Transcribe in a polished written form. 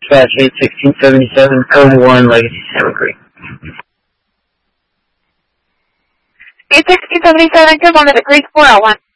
dispatch 81677, Legacy Salmon Creek. 81677, good morning, Creek 401.